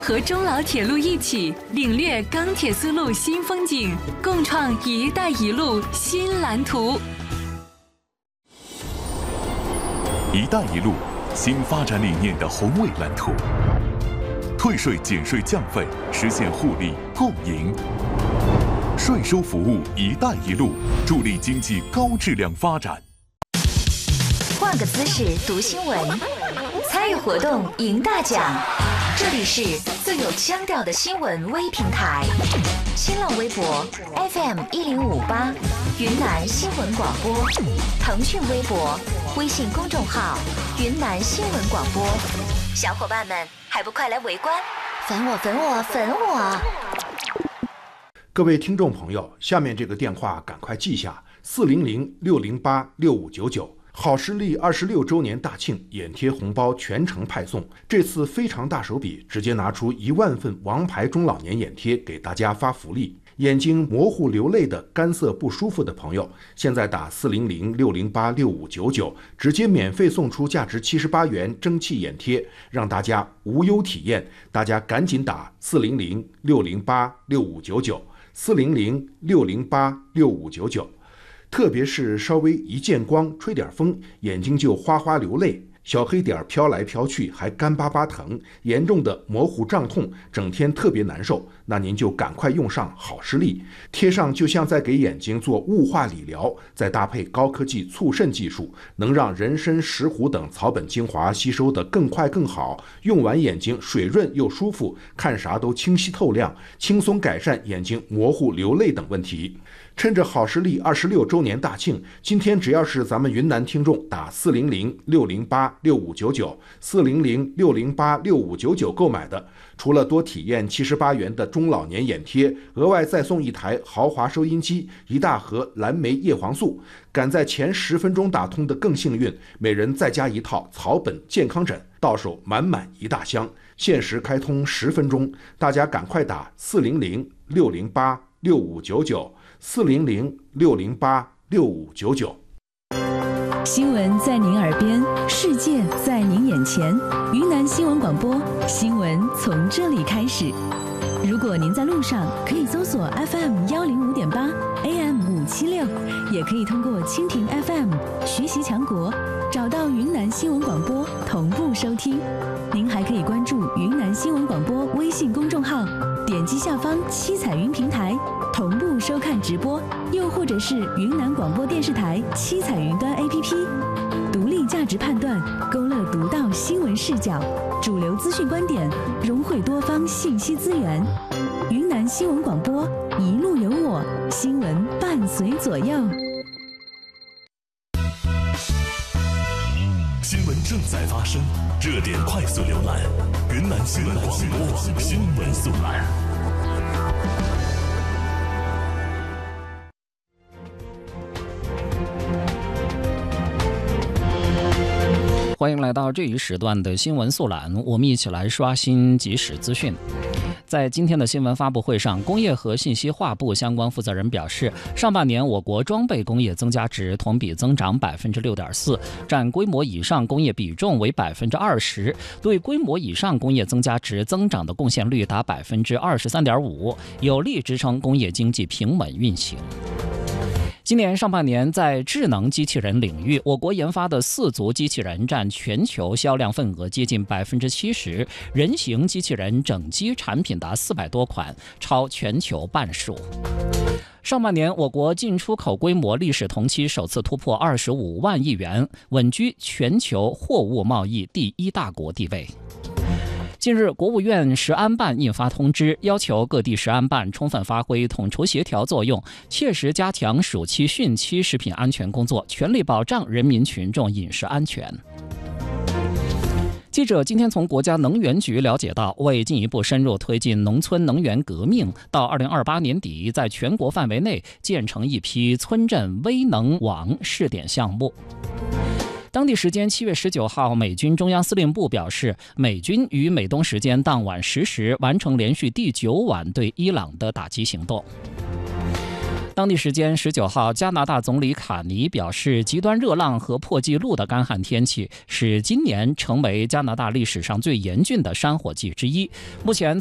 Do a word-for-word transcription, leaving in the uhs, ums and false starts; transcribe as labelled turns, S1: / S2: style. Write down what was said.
S1: 和中老铁路一起领略钢铁丝路新风景，共创“一带一路”新蓝图。
S2: 一带一路新发展理念的宏伟蓝图，退税减税降费，实现互利共赢。税收服务“一带一路”，助力经济高质量发展。
S3: 换个姿势读新闻，参与活动赢大奖。这里是最有腔调的新闻微平台，新浪微博 F M 一零五八，云南新闻广播，腾讯微博、微信公众号云南新闻广播。小伙伴们，还不快来围观？粉我，粉我，粉我！
S4: 各位听众朋友，下面这个电话赶快记下：四零零六零八六五九九。好视力二十六周年大庆，眼贴红包全程派送。这次非常大手笔，直接拿出一万份王牌中老年眼贴给大家发福利。眼睛模糊流泪的、干涩不舒服的朋友，现在打四零零六零八六五九九，直接免费送出价值七十八元蒸汽眼贴，让大家无忧体验。大家赶紧打四零零六零八六五九九，四零零六零八六五九九。特别是稍微一见光、吹点风，眼睛就哗哗流泪，小黑点飘来飘去，还干巴巴疼，严重的模糊胀痛，整天特别难受。那您就赶快用上好视力，贴上就像在给眼睛做雾化理疗，再搭配高科技促渗技术，能让人参、石斛等草本精华吸收得更快更好，用完眼睛水润又舒服，看啥都清晰透亮，轻松改善眼睛模糊流泪等问题。趁着好视力二十六周年大庆，今天只要是咱们云南听众打四零零六零八六五九九，四零零六零八六五九九购买的，除了多体验七十八元的中老年眼贴，额外再送一台豪华收音机、一大盒蓝莓叶黄素。赶在前十分钟打通的更幸运，每人再加一套草本健康枕，到手满满一大箱。限时开通十分钟，大家赶快打四零零六零八六五九九。四零零六零八六五九九。
S5: 新闻在您耳边，世界在您眼前。云南新闻广播，新闻从这里开始。如果您在路上，可以搜索 F M 幺零五点八 A M 五七六，也可以通过蜻蜓 F M 学习强国找到云南新闻广播同步收听。您还可以关注云南新闻广播微信公众号，点击下方七彩云平台同步收看直播，又或者是云南广播电视台七彩云端 A P P， 独立价值判断，勾勒独到新闻视角，主流资讯观点，融汇多方信息资源。云南新闻广播，一路有我，新闻伴随左右。
S2: 新闻正在发生，热点快速浏览，云南新闻广播新闻速览。
S6: 欢迎来到这一时段的新闻速览，我们一起来刷新即时资讯。在今天的新闻发布会上，工业和信息化部相关负责人表示，上半年我国装备工业增加值同比增长百分之六点四，占规模以上工业比重为百分之二十，对规模以上工业增加值增长的贡献率达百分之二十三点五，有力支撑工业经济平稳运行。今年上半年，在智能机器人领域，我国研发的四足机器人占全球销量份额接近百分之七十，人形机器人整机产品达四百多款，超全球半数。上半年，我国进出口规模历史同期首次突破二十五万亿元，稳居全球货物贸易第一大国地位。近日，国务院食安办印发通知，要求各地食安办充分发挥统筹协调作用，切实加强暑期、汛期食品安全工作，全力保障人民群众饮食安全。记者今天从国家能源局了解到，为进一步深入推进农村能源革命，到二零二八年底，在全国范围内建成一批村镇微能网试点项目。当地时间七月十九号，美军中央司令部表示，美军于美东时间当晚十时完成连续第九晚对伊朗的打击行动。 当地时间十九号，加拿大总理卡尼表示，极端热浪和破纪录的干旱天气使今年成为加拿大历史上最严峻的山火季之一。目前